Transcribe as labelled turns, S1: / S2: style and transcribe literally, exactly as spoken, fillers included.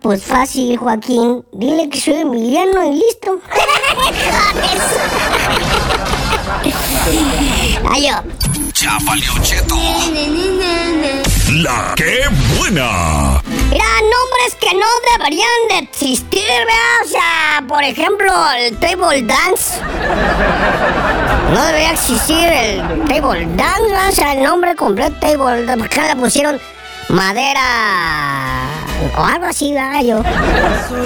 S1: Pues fácil, Joaquín. Dile que soy Emiliano y listo. Ayo.
S2: Ya valió, Cheto. La que buena.
S1: Mira, nombres que no deberían de existir, ¿verdad? O sea, por ejemplo, el table dance. No debería existir el table dance, ¿verdad? O sea, el nombre completo table dance. ¿Por qué le pusieron madera o algo así, ¿verdad? Yo.